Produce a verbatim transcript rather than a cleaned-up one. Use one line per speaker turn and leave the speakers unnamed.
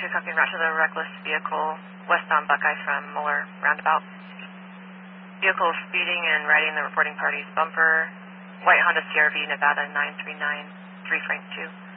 two, copy and route to the reckless vehicle westbound Buckeye from Muller Roundabout. Vehicle speeding and riding the reporting party's bumper. White Honda C R V, Nevada nine three nine three Frank two.